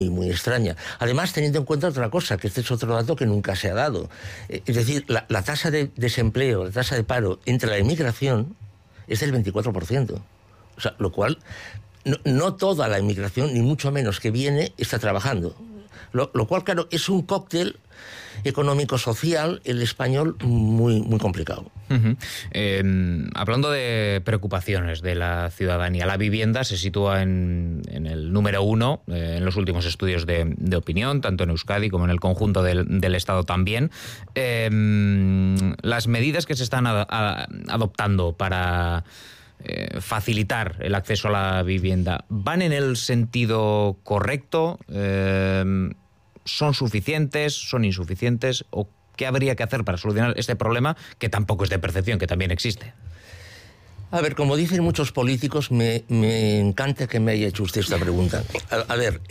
muy extraña. Además, teniendo en cuenta otra cosa, que este es otro dato que nunca se ha dado. Es decir, la tasa de desempleo, la tasa de paro entre la inmigración es del 24%. O sea, lo cual, no toda la inmigración, ni mucho menos que viene, está trabajando. Lo cual, claro, es un cóctel económico-social, el español, muy, muy complicado. Hablando de preocupaciones de la ciudadanía, la vivienda se sitúa en el número 1 en los últimos estudios de opinión, tanto en Euskadi como en el conjunto del Estado también. Las medidas que se están adoptando para facilitar el acceso a la vivienda, ¿van en el sentido correcto? ¿Son suficientes? ¿Son insuficientes? ¿O qué habría que hacer para solucionar este problema, que tampoco es de percepción, que también existe? A ver, como dicen muchos políticos, me encanta que me haya hecho usted esta pregunta. A ver,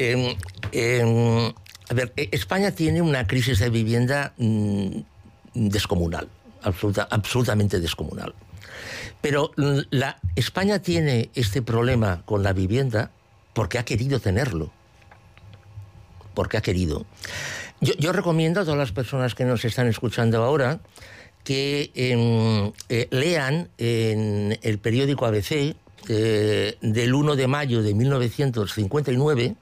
España tiene una crisis de vivienda descomunal, absolutamente descomunal. Pero España tiene este problema con la vivienda porque ha querido tenerlo. Porque ha querido. Yo recomiendo a todas las personas que nos están escuchando ahora que lean en el periódico ABC del 1 de mayo de 1959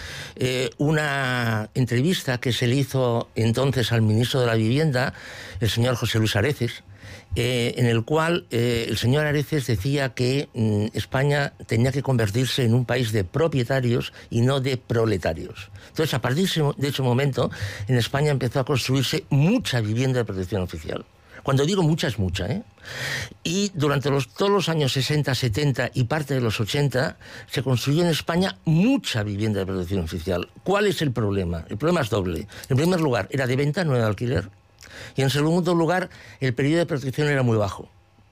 una entrevista que se le hizo entonces al ministro de la Vivienda, el señor José Luis Areces, en el cual el señor Areces decía que España tenía que convertirse en un país de propietarios y no de proletarios. Entonces, a partir de ese momento, en España empezó a construirse mucha vivienda de protección oficial. Cuando digo mucha, es mucha, ¿eh? Y durante todos los años 60, 70 y parte de los 80, se construyó en España mucha vivienda de protección oficial. ¿Cuál es el problema? El problema es doble. En primer lugar, era de venta, no era de alquiler. Y en segundo lugar, el periodo de protección era muy bajo,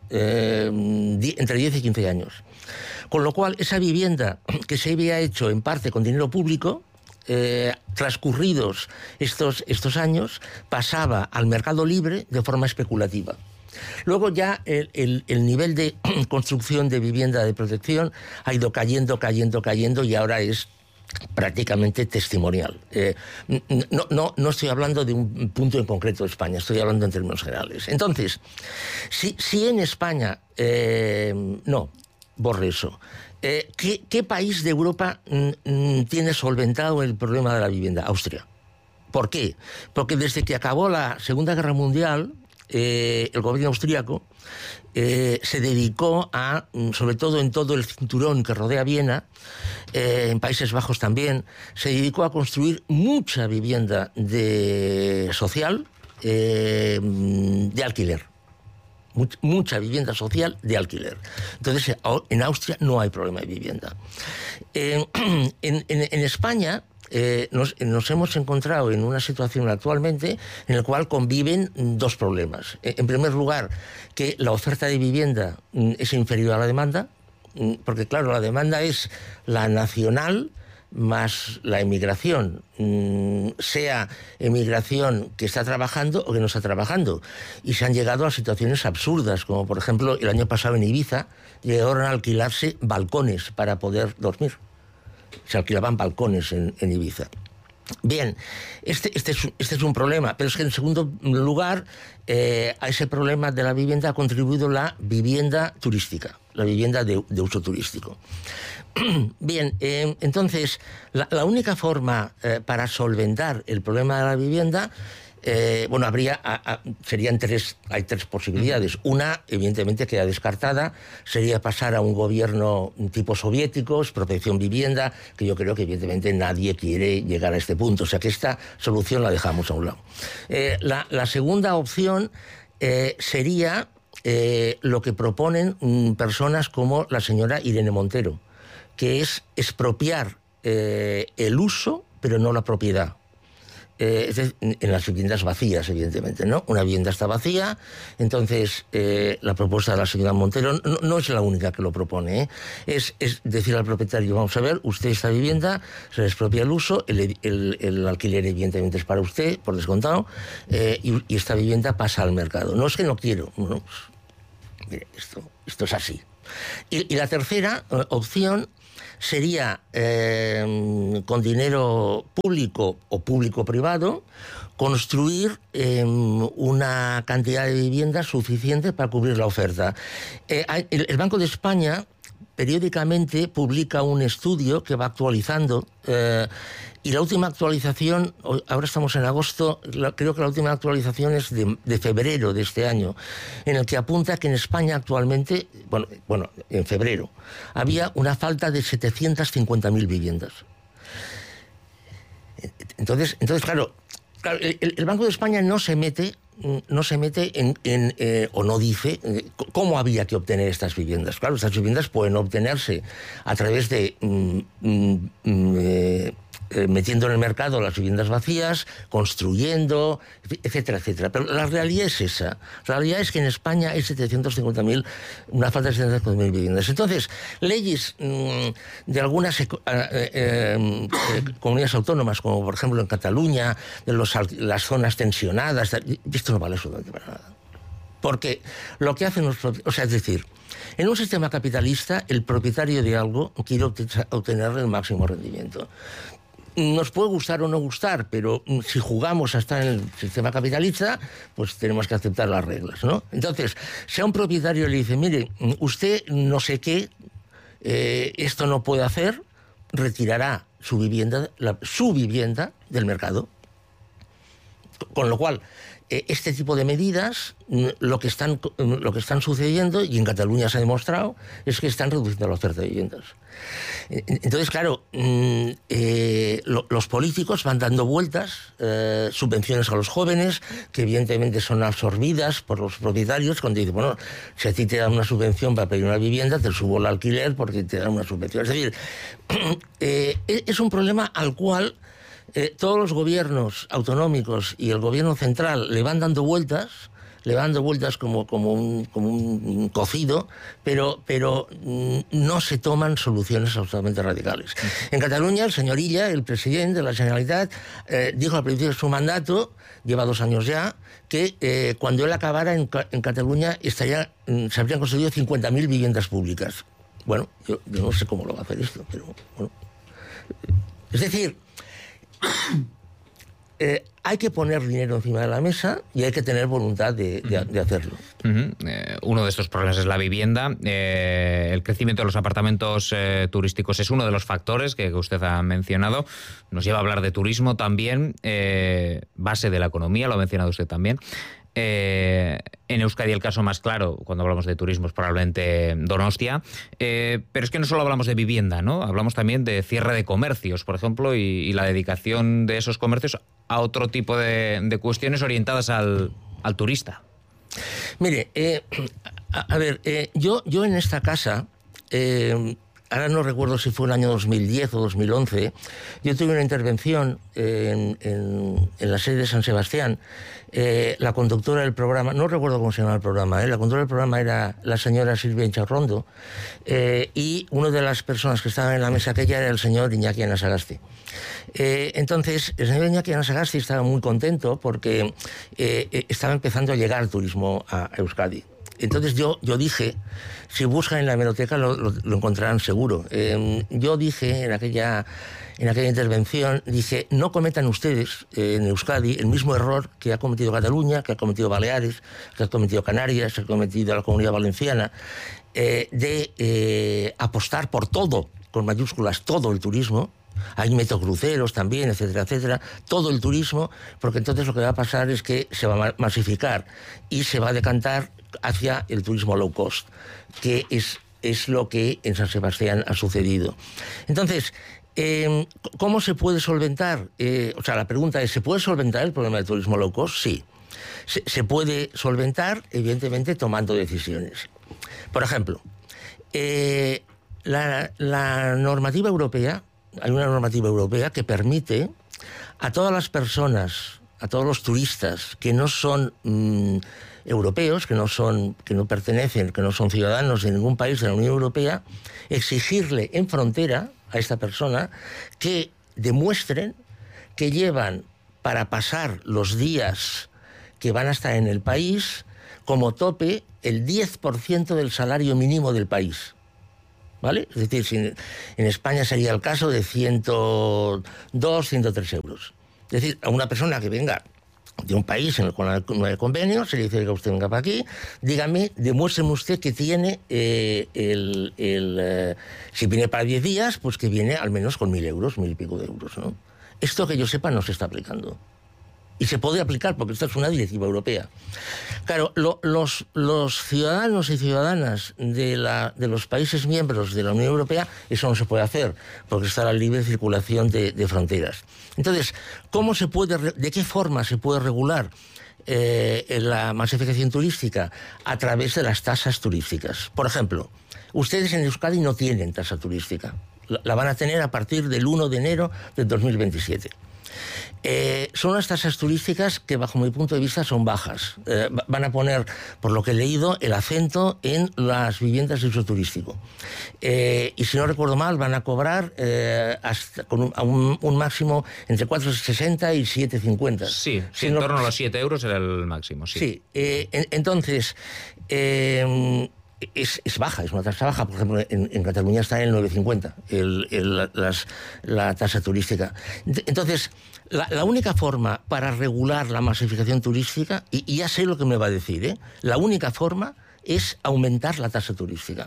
entre 10 y 15 años. Con lo cual, esa vivienda que se había hecho en parte con dinero público, transcurridos estos años, pasaba al mercado libre de forma especulativa. Luego ya el nivel de construcción de vivienda de protección ha ido cayendo y ahora es prácticamente testimonial. No estoy hablando de un punto en concreto de España, estoy hablando en términos generales. Entonces, si en España... no, borre eso. ¿Qué país de Europa tiene solventado el problema de la vivienda? Austria. ¿Por qué? Porque desde que acabó la Segunda Guerra Mundial, el gobierno austríaco se dedicó a, sobre todo en todo el cinturón que rodea Viena, en Países Bajos también, se dedicó a construir mucha vivienda social de alquiler. Mucha vivienda social de alquiler. Entonces, en Austria no hay problema de vivienda. En España nos hemos encontrado en una situación actualmente en la cual conviven dos problemas. En primer lugar, que la oferta de vivienda es inferior a la demanda, porque claro, la demanda es la nacional más la emigración, sea emigración que está trabajando o que no está trabajando. Y se han llegado a situaciones absurdas, como por ejemplo el año pasado en Ibiza llegaron a alquilarse balcones para poder dormir. Se alquilaban balcones en Ibiza. Bien, este es un problema, pero es que en segundo lugar a ese problema de la vivienda ha contribuido la vivienda turística, la vivienda de uso turístico. Bien, entonces la única forma para solventar el problema de la vivienda, hay tres posibilidades. Una, evidentemente, queda descartada, sería pasar a un gobierno tipo soviético, protección vivienda, que yo creo que evidentemente nadie quiere llegar a este punto. O sea que esta solución la dejamos a un lado. La segunda opción sería lo que proponen personas como la señora Irene Montero, que es expropiar el uso, pero no la propiedad. En las viviendas vacías, evidentemente, ¿no? Una vivienda está vacía, entonces la propuesta de la señora Montero no es la única que lo propone, ¿eh? Es decir al propietario, vamos a ver, usted esta vivienda se le expropia el uso, el alquiler evidentemente es para usted, por descontado, y esta vivienda pasa al mercado. No es que no quiero, no, pues, mire, esto es así. Y la tercera opción sería con dinero público o público-privado construir una cantidad de viviendas suficiente para cubrir la oferta. El Banco de España periódicamente publica un estudio que va actualizando y la última actualización, ahora estamos en agosto, creo que la última actualización es de febrero de este año, en el que apunta que en España actualmente, bueno, en febrero, había una falta de 750.000 viviendas. Entonces claro, el Banco de España no se mete o no dice cómo había que obtener estas viviendas. Claro, estas viviendas pueden obtenerse a través de metiendo en el mercado las viviendas vacías, construyendo, etcétera, etcétera. Pero la realidad es esa. La realidad es que en España hay 750.000, una falta de 750.000 viviendas. Entonces, leyes de algunas comunidades autónomas, como por ejemplo en Cataluña, de las zonas tensionadas, esto no vale absolutamente para nada. Porque lo que hacen es decir, en un sistema capitalista, el propietario de algo quiere obtener el máximo rendimiento. Nos puede gustar o no gustar, pero si jugamos a estar en el sistema capitalista, pues tenemos que aceptar las reglas, ¿no? Entonces, si a un propietario le dice, mire, usted no sé qué, esto no puede hacer, retirará su vivienda del mercado. Con lo cual, este tipo de medidas, lo que están sucediendo, y en Cataluña se ha demostrado, es que están reduciendo la oferta de viviendas. Entonces, claro, los políticos van dando vueltas, subvenciones a los jóvenes, que evidentemente son absorbidas por los propietarios, cuando dicen, bueno, si a ti te dan una subvención para pedir una vivienda, te subo el alquiler porque te dan una subvención. Es decir, es un problema al cual todos los gobiernos autonómicos y el gobierno central le van dando vueltas como un cocido, pero no se toman soluciones absolutamente radicales. En Cataluña, el señor Illa, el presidente de la Generalitat, dijo al principio de su mandato, lleva 2 años ya, que cuando él acabara en Cataluña se habrían construido 50.000 viviendas públicas. Bueno, yo no sé cómo lo va a hacer esto, pero bueno. Es decir, hay que poner dinero encima de la mesa y hay que tener voluntad de hacerlo. Uno de estos problemas es la vivienda. El crecimiento de los apartamentos turísticos es uno de los factores que usted ha mencionado. Nos lleva a hablar de turismo también, base de la economía, lo ha mencionado usted también. En Euskadi el caso más claro, cuando hablamos de turismo, es probablemente Donostia, pero es que no solo hablamos de vivienda, ¿no? Hablamos también de cierre de comercios, por ejemplo, y la dedicación de esos comercios a otro tipo de cuestiones orientadas al turista. Mire, yo en esta casa, ahora no recuerdo si fue el año 2010 o 2011, yo tuve una intervención en la sede de San Sebastián. La conductora del programa, no recuerdo cómo se llama el programa, la conductora del programa era la señora Silvia Incharrondo, y una de las personas que estaban en la mesa aquella era el señor Iñaki Anasagasti. Entonces, el señor Iñaki Anasagasti estaba muy contento porque estaba empezando a llegar el turismo a Euskadi. Entonces yo dije, si buscan en la hemeroteca lo encontrarán seguro. Yo dije en aquella intervención, dije, no cometan ustedes en Euskadi el mismo error que ha cometido Cataluña, que ha cometido Baleares, que ha cometido Canarias, que ha cometido la Comunidad Valenciana, de apostar por todo, con mayúsculas, todo el turismo. Hay metocruceros también, etcétera, etcétera, todo el turismo, porque entonces lo que va a pasar es que se va a masificar y se va a decantar hacia el turismo low cost, que es lo que en San Sebastián ha sucedido. Entonces, ¿cómo se puede solventar? La pregunta es, ¿se puede solventar el problema del turismo low cost? Sí. Se puede solventar, evidentemente, tomando decisiones. Por ejemplo, la normativa europea, hay una normativa europea que permite a todas las personas, a todos los turistas que no son europeos, que no pertenecen, que no son ciudadanos de ningún país de la Unión Europea, exigirle en frontera a esta persona que demuestren que llevan para pasar los días que van a estar en el país como tope el 10% del salario mínimo del país. ¿vale? Es decir, si en España sería el caso de 102, 103 euros. Es decir, a una persona que venga de un país en el cual no hay convenio, se le dice que usted venga para aquí, dígame, demuéstreme usted que tiene si viene para 10 días, pues que viene al menos con 1.000 euros, 1.000 y pico de euros, ¿no? Esto que yo sepa no se está aplicando. Y se puede aplicar porque esta es una directiva europea. Claro, los ciudadanos y ciudadanas de los países miembros de la Unión Europea, eso no se puede hacer, porque está la libre circulación de fronteras. Entonces, ¿de qué forma se puede regular la masificación turística? A través de las tasas turísticas. Por ejemplo, ustedes en Euskadi no tienen tasa turística. La van a tener a partir del 1 de enero de 2027. Son unas tasas turísticas que, bajo mi punto de vista, son bajas. Van a poner, por lo que he leído, el acento en las viviendas de uso turístico. Y si no recuerdo mal, van a cobrar hasta con un máximo entre 4,60 y 7,50. Sí, en torno a los 7 euros era el máximo. Sí, entonces... Es baja, es una tasa baja. Por ejemplo, en Cataluña está en el 9,50 la tasa turística. Entonces, la única forma para regular la masificación turística, y ya sé lo que me va a decir, la única forma es aumentar la tasa turística.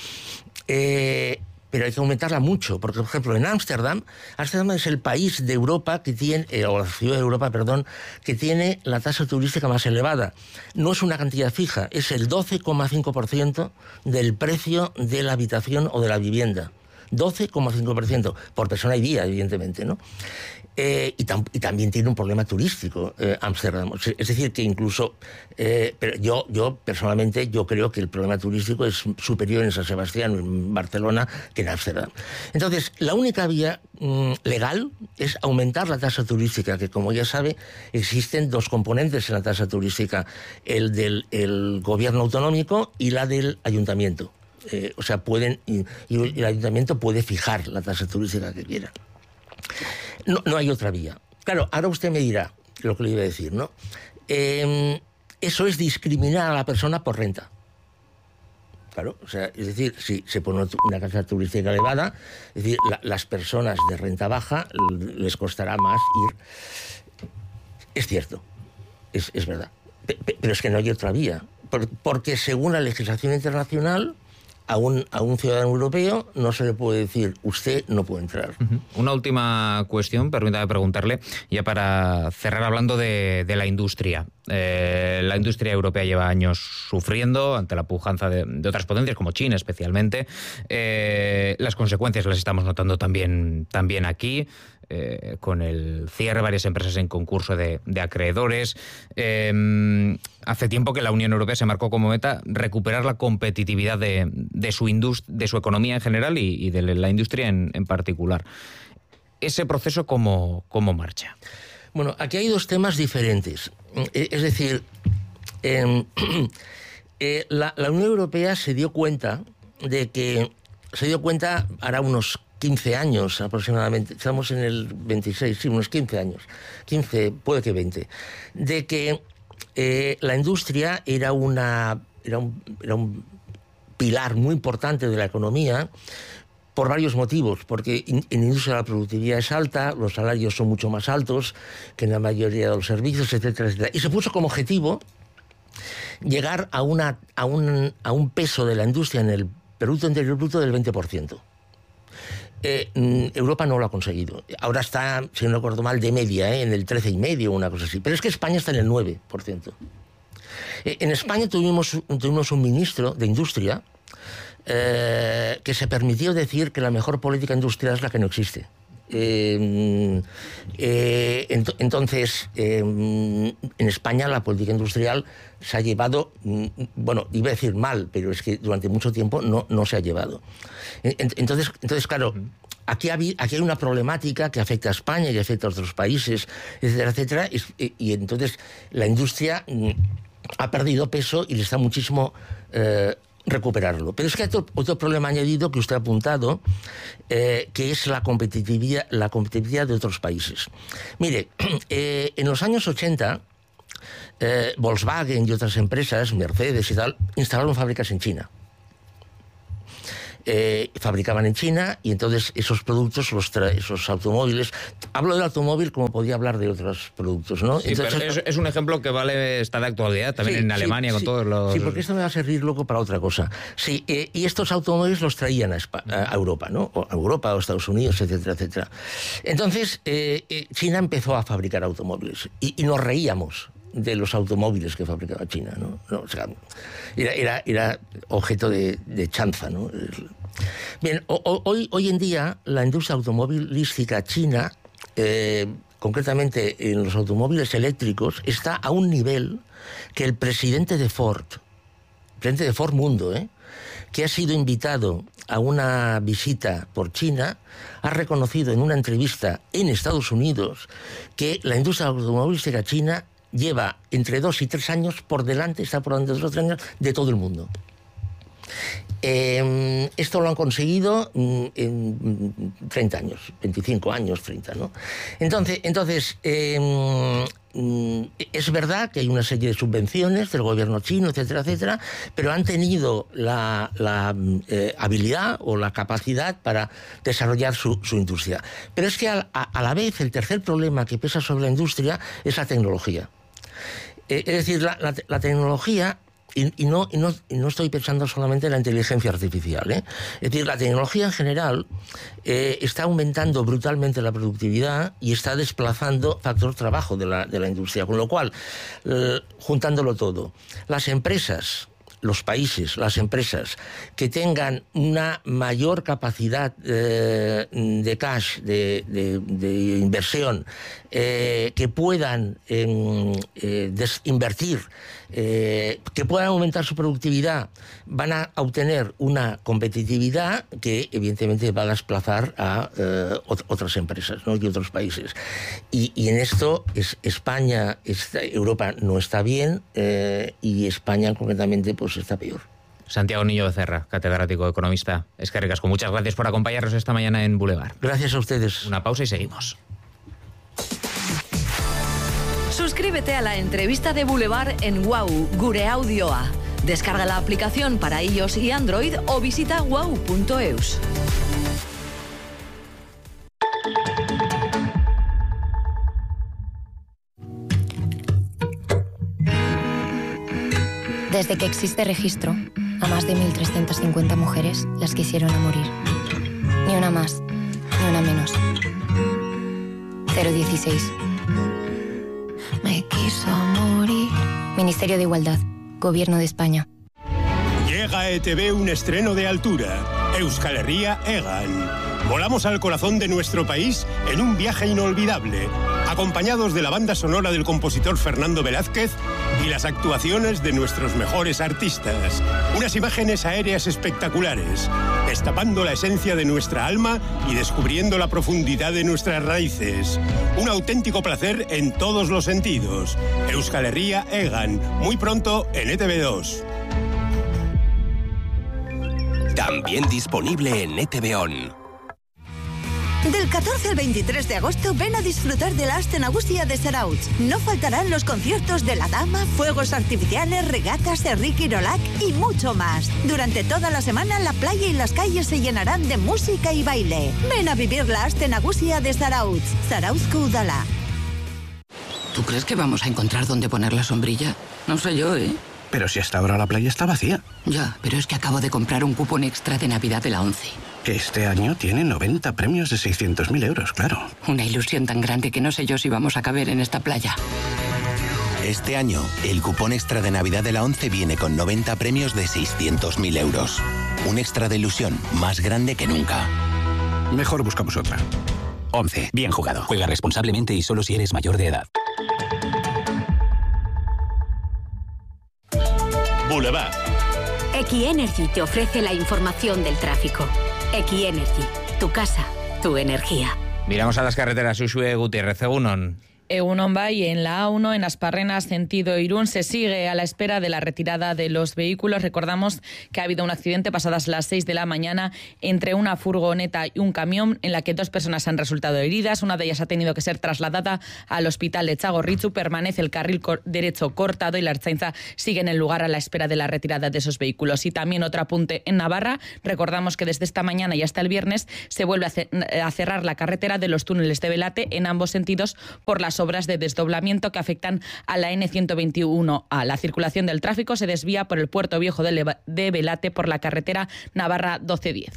Pero hay que aumentarla mucho, porque, por ejemplo, en Ámsterdam es el país de Europa que tiene, o la ciudad de Europa, perdón, que tiene la tasa turística más elevada. No es una cantidad fija, es el 12,5% del precio de la habitación o de la vivienda. 12,5% por persona y día, evidentemente, ¿no? Y también tiene un problema turístico Ámsterdam. Es decir, que incluso... pero yo personalmente, yo creo que el problema turístico es superior en San Sebastián o en Barcelona que en Ámsterdam. Entonces, la única vía legal es aumentar la tasa turística, que, como ya sabe, existen dos componentes en la tasa turística, el del gobierno autonómico y la del ayuntamiento. O sea, y el ayuntamiento puede fijar la tasa turística que quiera. No hay otra vía. Claro, ahora usted me dirá lo que le iba a decir, ¿no? Eso es discriminar a la persona por renta. Claro, o sea, es decir, si se pone una tasa turística elevada, es decir, las personas de renta baja les costará más ir. Es cierto, es verdad. Pero es que no hay otra vía. Porque según la legislación internacional, a un ciudadano europeo no se le puede decir, usted no puede entrar. Una última cuestión, permítame preguntarle, ya para cerrar hablando de la industria. La industria europea lleva años sufriendo ante la pujanza de otras potencias, como China especialmente. Las consecuencias las estamos notando también aquí, con el cierre de varias empresas en concurso de acreedores. Hace tiempo que la Unión Europea se marcó como meta recuperar la competitividad de su economía en general y de la industria en particular. ¿Ese proceso cómo marcha? Bueno, aquí hay dos temas diferentes. Es decir, la Unión Europea se dio cuenta hará unos 15 años aproximadamente, estamos en el 26, sí, unos 15 años, 15, puede que 20, de que la industria era un pilar muy importante de la economía por varios motivos, porque en industria la productividad es alta, los salarios son mucho más altos que en la mayoría de los servicios, etcétera, etcétera. Y se puso como objetivo llegar a un peso de la industria en el Producto Interior Bruto del 20%. Europa no lo ha conseguido. Ahora está, si no recuerdo mal, de media, en el 13,5% o una cosa así. Pero es que España está en el 9%. En España tuvimos un ministro de Industria que se permitió decir que la mejor política industrial es la que no existe. Entonces, en España la política industrial se ha llevado, bueno, iba a decir mal, pero es que durante mucho tiempo no se ha llevado. Entonces claro, aquí hay una problemática que afecta a España y afecta a otros países, etcétera, etcétera, y entonces la industria ha perdido peso y le está muchísimo recuperarlo. Pero es que hay otro problema añadido que usted ha apuntado, que es la competitividad de otros países. Mire, en los años 80, Volkswagen y otras empresas, Mercedes y tal, instalaron fábricas en China. fabricaban en China, y entonces esos productos, esos automóviles, hablo del automóvil como podía hablar de otros productos, ¿no? Sí, entonces, pero es un ejemplo que está de actualidad también en Alemania con todos los... Sí, porque esto me va a servir luego para otra cosa. Sí, y estos automóviles los traían a Europa, ¿no? O a Europa o Estados Unidos, etcétera, etcétera. Entonces, China empezó a fabricar automóviles y nos reíamos de los automóviles que fabricaba China, ¿no? O sea, era objeto de chanza, ¿no? Bien, hoy en día la industria automovilística china, concretamente en los automóviles eléctricos, está a un nivel que el presidente de Ford Mundo, que ha sido invitado a una visita por China, ha reconocido en una entrevista en Estados Unidos que la industria automovilística china lleva entre 2 y 3 años por delante, está por delante de 2 o 3 años de todo el mundo. Esto lo han conseguido en 30 años, 25 años, 30, ¿no? Entonces es verdad que hay una serie de subvenciones del gobierno chino, etcétera, etcétera, pero han tenido la habilidad o la capacidad para desarrollar su industria. Pero es que a la vez el tercer problema que pesa sobre la industria es la tecnología. Es decir, la tecnología, y no estoy pensando solamente en la inteligencia artificial, Es decir, la tecnología en general está aumentando brutalmente la productividad y está desplazando factor trabajo de la industria. Con lo cual, juntándolo todo, las empresas, los países, las empresas que tengan una mayor capacidad de cash, de inversión, que puedan invertir, que puedan aumentar su productividad, van a obtener una competitividad que evidentemente va a desplazar a otras empresas, ¿no? Y otros países. Y en esto España, Europa no está bien, y España concretamente pues está peor. Santiago Niño Becerra, catedrático, economista. Eskerrik asko, muchas gracias por acompañarnos esta mañana en Boulevard. Gracias a ustedes. Una pausa y seguimos. Suscríbete a la entrevista de Boulevard en WOW, Gure Audioa. Descarga la aplicación para iOS y Android o visita wow.eus. Desde que existe registro, a más de 1.350 mujeres las quisieron a morir. Ni una más, ni una menos. 016. Me quiso morir. Ministerio de Igualdad, Gobierno de España. Llega a ETV un estreno de altura. Euskal Herria Egan. Volamos al corazón de nuestro país en un viaje inolvidable, acompañados de la banda sonora del compositor Fernando Velázquez y las actuaciones de nuestros mejores artistas. Unas imágenes aéreas espectaculares, destapando la esencia de nuestra alma y descubriendo la profundidad de nuestras raíces. Un auténtico placer en todos los sentidos. Euskal Herria Egan, muy pronto en ETV2. También disponible en ETV On. Del 14 al 23 de agosto ven a disfrutar de la Aste Nagusia de Zarautz. No faltarán los conciertos de La Dama, fuegos artificiales, regatas, Enric Irolac y mucho más. Durante toda la semana la playa y las calles se llenarán de música y baile. Ven a vivir la Aste Nagusia de Zarautz. Zarauzko Udala. ¿Tú crees que vamos a encontrar dónde poner la sombrilla? No sé yo, ¿eh? Pero si hasta ahora la playa está vacía. Ya, pero es que acabo de comprar un cupón extra de Navidad de la ONCE. Que este año tiene 90 premios de 600.000 euros, claro. Una ilusión tan grande que no sé yo si vamos a caber en esta playa. Este año, el cupón extra de Navidad de la ONCE viene con 90 premios de 600.000 euros. Un extra de ilusión más grande que nunca. Mejor buscamos otra. ONCE, bien jugado. Juega responsablemente y solo si eres mayor de edad. Boulevard. Equienergy te ofrece la información del tráfico. Equienergy, tu casa, tu energía. Miramos a las carreteras. Uxue Gutiérrez, Egunon. Egunon Bai, en la A1, en Asparrenas, sentido Irún, se sigue a la espera de la retirada de los vehículos. Recordamos que ha habido un accidente pasadas las 6 de la mañana entre una furgoneta y un camión en la que 2 personas han resultado heridas. Una de ellas ha tenido que ser trasladada al hospital de Txagorritxu. Permanece el carril derecho cortado y la Ertzaintza sigue en el lugar a la espera de la retirada de esos vehículos. Y también otro apunte en Navarra. Recordamos que desde esta mañana y hasta el viernes se vuelve a cerrar la carretera de los túneles de Belate en ambos sentidos por las obras de desdoblamiento que afectan a la N121A. La circulación del tráfico se desvía por el Puerto Viejo de Belate por la carretera Navarra 1210.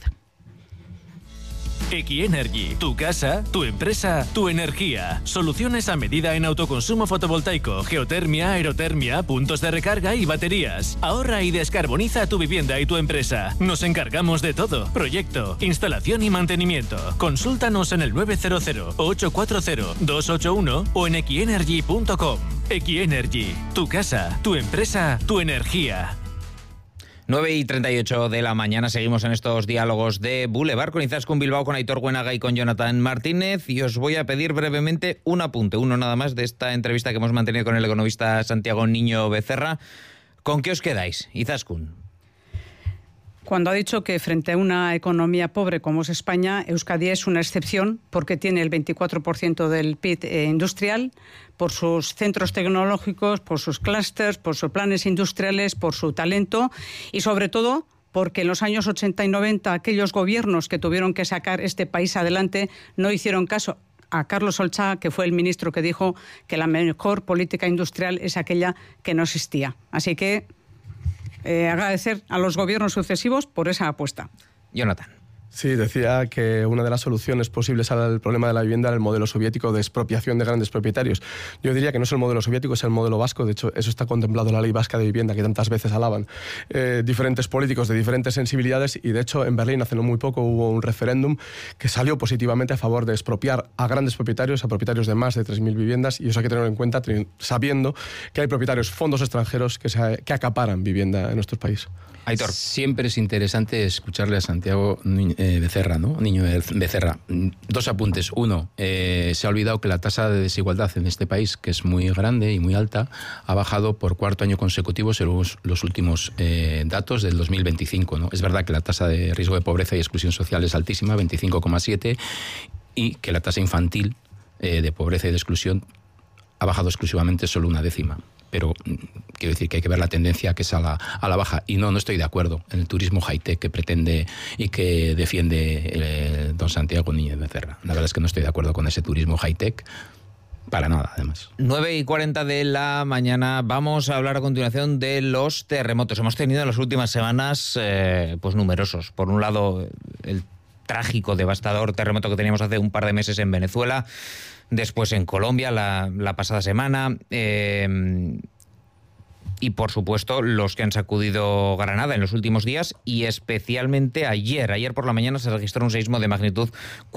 Equienergy, tu casa, tu empresa, tu energía. Soluciones a medida en autoconsumo fotovoltaico, geotermia, aerotermia, puntos de recarga y baterías. Ahorra y descarboniza tu vivienda y tu empresa. Nos encargamos de todo. Proyecto, instalación y mantenimiento. Consúltanos en el 900-840-281 o en equienergy.com. Equienergy, tu casa, tu empresa, tu energía. 9:38 de la mañana, seguimos en estos diálogos de Boulevard con Izaskun Bilbao, con Aitor Buenaga y con Jonathan Martínez, y os voy a pedir brevemente un apunte, uno nada más, de esta entrevista que hemos mantenido con el economista Santiago Niño Becerra. ¿Con qué os quedáis, Izaskun? Cuando ha dicho que frente a una economía pobre como es España, Euskadi es una excepción porque tiene el 24% del PIB industrial, por sus centros tecnológicos, por sus clústeres, por sus planes industriales, por su talento y sobre todo porque en los años 80 y 90 aquellos gobiernos que tuvieron que sacar este país adelante no hicieron caso a Carlos Olcha, que fue el ministro que dijo que la mejor política industrial es aquella que no existía. Así que agradecer a los gobiernos sucesivos por esa apuesta. Jonathan. Sí, decía que una de las soluciones posibles al problema de la vivienda era el modelo soviético de expropiación de grandes propietarios. Yo diría que no es el modelo soviético, es el modelo vasco. De hecho, eso está contemplado en la ley vasca de vivienda que tantas veces alaban diferentes políticos de diferentes sensibilidades, y de hecho en Berlín hace no muy poco hubo un referéndum que salió positivamente a favor de expropiar a grandes propietarios, a propietarios de más de 3.000 viviendas, y eso hay que tenerlo en cuenta sabiendo que hay propietarios, fondos extranjeros que acaparan vivienda en nuestro país. Aitor. Siempre es interesante escucharle a Santiago Becerra, ¿no? Niño Becerra. 2 apuntes. Uno, se ha olvidado que la tasa de desigualdad en este país, que es muy grande y muy alta, ha bajado por 4º año consecutivo según los últimos datos del 2025, ¿no? Es verdad que la tasa de riesgo de pobreza y exclusión social es altísima, 25,7, y que la tasa infantil de pobreza y de exclusión ha bajado exclusivamente solo 1/10. Pero quiero decir que hay que ver la tendencia que es a la baja. Y no estoy de acuerdo en el turismo high-tech que pretende y que defiende don Santiago Niño Becerra. La verdad es que no estoy de acuerdo con ese turismo high-tech. Para nada, además. 9:40 de la mañana. Vamos a hablar a continuación de los terremotos. Hemos tenido en las últimas semanas pues numerosos. Por un lado, el trágico, devastador terremoto que teníamos hace un par de meses en Venezuela. Después en Colombia la pasada semana, y por supuesto los que han sacudido Granada en los últimos días, y especialmente ayer por la mañana se registró un seísmo de magnitud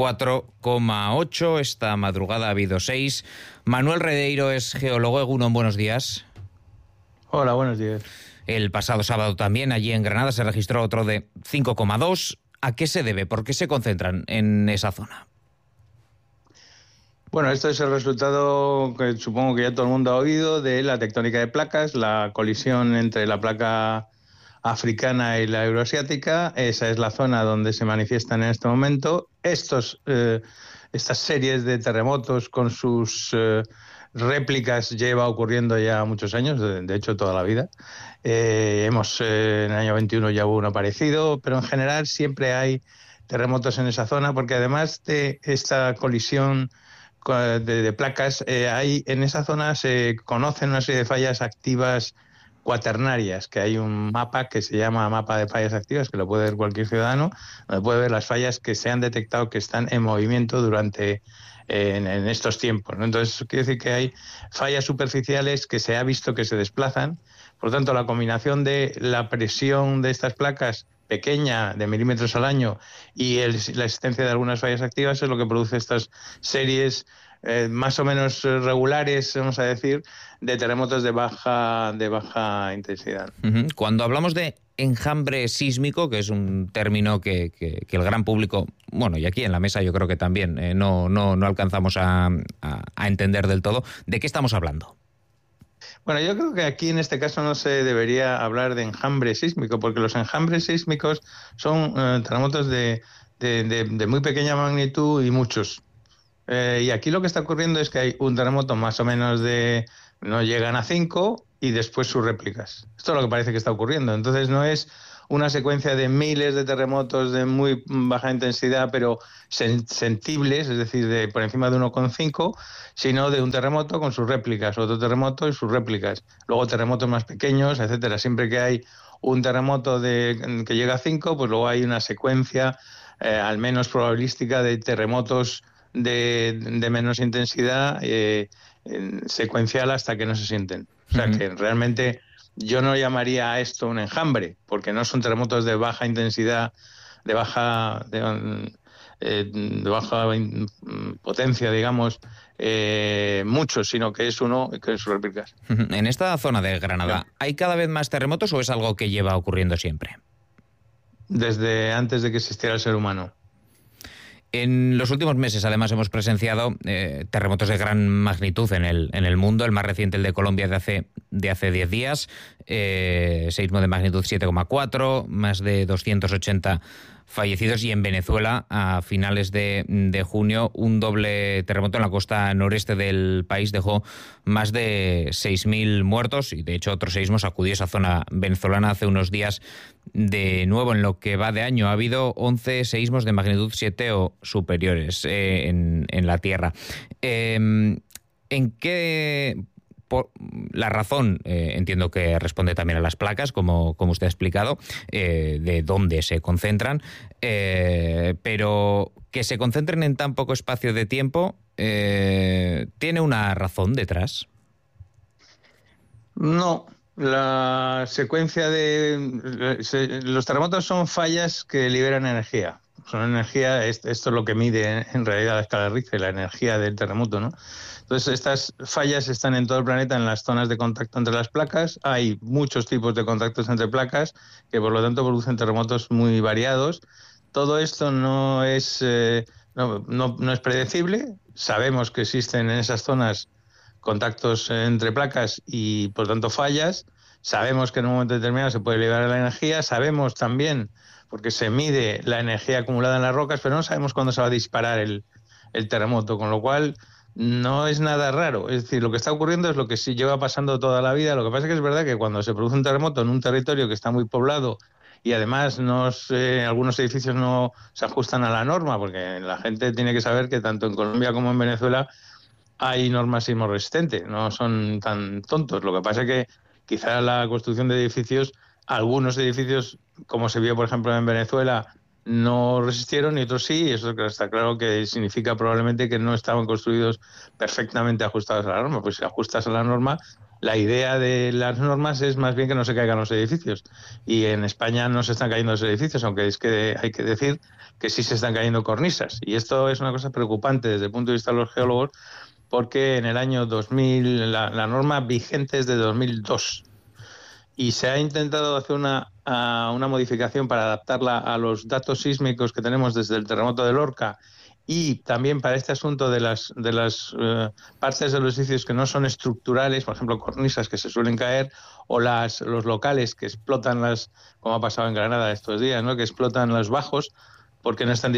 4,8, esta madrugada ha habido 6. Manuel Redeiro es geólogo. Egunon, buenos días. Hola, buenos días. El pasado sábado también allí en Granada se registró otro de 5,2. ¿A qué se debe? ¿Por qué se concentran en esa zona? Bueno, esto es el resultado que supongo que ya todo el mundo ha oído de la tectónica de placas, la colisión entre la placa africana y la euroasiática. Esa es la zona donde se manifiestan en este momento estas series de terremotos con sus réplicas. Lleva ocurriendo ya muchos años, de hecho toda la vida. En el año 21 ya hubo uno parecido, pero en general siempre hay terremotos en esa zona, porque además de esta colisión de placas, en esa zona se conocen una serie de fallas activas cuaternarias, que hay un mapa que se llama mapa de fallas activas, que lo puede ver cualquier ciudadano, donde puede ver las fallas que se han detectado que están en movimiento durante en estos tiempos, ¿no? Entonces, quiere decir que hay fallas superficiales que se ha visto que se desplazan. Por lo tanto, la combinación de la presión de estas placas pequeña, de milímetros al año, y la existencia de algunas fallas activas es lo que produce estas series más o menos regulares, vamos a decir, de terremotos de baja intensidad. Cuando hablamos de enjambre sísmico, que es un término que el gran público, bueno, y aquí en la mesa yo creo que también no alcanzamos a entender del todo. ¿De qué estamos hablando? Bueno, yo creo que aquí en este caso no se debería hablar de enjambre sísmico, porque los enjambres sísmicos son terremotos de muy pequeña magnitud y muchos. Y aquí lo que está ocurriendo es que hay un terremoto más o menos no llegan a 5 y después sus réplicas. Esto es lo que parece que está ocurriendo. Entonces no es una secuencia de miles de terremotos de muy baja intensidad, pero sensibles, es decir, por encima de 1,5, sino de un terremoto con sus réplicas, otro terremoto y sus réplicas. Luego terremotos más pequeños, etcétera. Siempre que hay un terremoto que llega a 5, pues luego hay una secuencia, al menos probabilística, de terremotos de menos intensidad, secuencial hasta que no se sienten. O sea que realmente yo no llamaría a esto un enjambre, porque no son terremotos de baja intensidad, de baja potencia, digamos, muchos, sino que es uno que es sus réplicas. En esta zona de Granada, ¿hay cada vez más terremotos o es algo que lleva ocurriendo siempre? Desde antes de que existiera el ser humano. En los últimos meses, además, hemos presenciado terremotos de gran magnitud en el mundo. El más reciente, el de Colombia, de hace 10 días. Seísmo de magnitud 7,4, más de 280 fallecidos. Y en Venezuela, a finales de junio, un doble terremoto en la costa noreste del país dejó más de 6.000 muertos. Y, de hecho, otro seísmo sacudió esa zona venezolana hace unos días. De nuevo, en lo que va de año, ha habido 11 seísmos de magnitud 7 o superiores en la Tierra. ¿En qué...? La razón, entiendo que responde también a las placas, como usted ha explicado, de dónde se concentran, pero que se concentren en tan poco espacio de tiempo, ¿tiene una razón detrás? No. La secuencia los terremotos son fallas que liberan energía. Son energía, esto es lo que mide en realidad la escala Richter, la energía del terremoto, ¿no? Entonces, estas fallas están en todo el planeta, en las zonas de contacto entre las placas. Hay muchos tipos de contactos entre placas que, por lo tanto, producen terremotos muy variados. Todo esto no es predecible. Sabemos que existen en esas zonas contactos entre placas y, por tanto, fallas. Sabemos que en un momento determinado se puede liberar la energía. Sabemos también, porque se mide la energía acumulada en las rocas, pero no sabemos cuándo se va a disparar el terremoto, con lo cual no es nada raro. Es decir, lo que está ocurriendo es lo que sí lleva pasando toda la vida. Lo que pasa es que es verdad que cuando se produce un terremoto en un territorio que está muy poblado y además algunos edificios no se ajustan a la norma, porque la gente tiene que saber que tanto en Colombia como en Venezuela hay normas sismorresistentes, no son tan tontos. Lo que pasa es que quizá la construcción de edificios, algunos edificios, como se vio por ejemplo en Venezuela, no resistieron y otros sí, y eso está claro que significa probablemente que no estaban construidos perfectamente ajustados a la norma. Pues si ajustas a la norma, la idea de las normas es más bien que no se caigan los edificios. Y en España no se están cayendo los edificios, aunque es que hay que decir que sí se están cayendo cornisas. Y esto es una cosa preocupante desde el punto de vista de los geólogos, porque en el año 2000, la norma vigente es de 2002, y se ha intentado hacer una modificación para adaptarla a los datos sísmicos que tenemos desde el terremoto de Lorca y también para este asunto de las partes de los edificios que no son estructurales, por ejemplo, cornisas que se suelen caer, o los locales que explotan como ha pasado en Granada estos días, ¿no? Que explotan los bajos porque no están